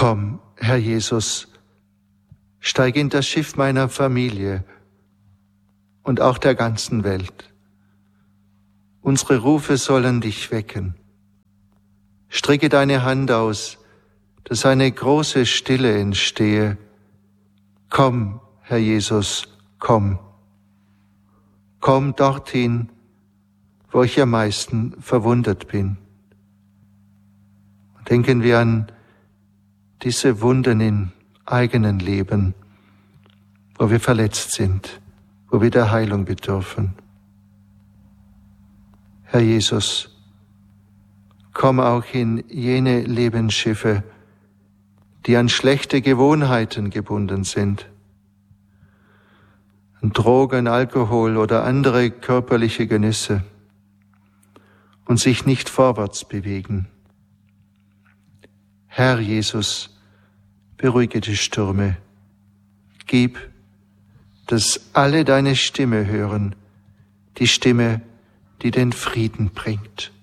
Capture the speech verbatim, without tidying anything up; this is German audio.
Komm, Herr Jesus, steig in das Schiff meiner Familie und auch der ganzen Welt. Unsere Rufe sollen dich wecken. Strecke deine Hand aus, dass eine große Stille entstehe. Komm, Herr Jesus, komm. Komm dorthin, wo ich am meisten verwundet bin. Denken wir an diese Wunden im eigenen Leben, wo wir verletzt sind, wo wir der Heilung bedürfen. Herr Jesus, komm auch in jene Lebensschiffe, die an schlechte Gewohnheiten gebunden sind, an Drogen, Alkohol oder andere körperliche Genüsse und sich nicht vorwärts bewegen. Herr Jesus, beruhige die Stürme. Gib, dass alle deine Stimme hören, die Stimme, die den Frieden bringt.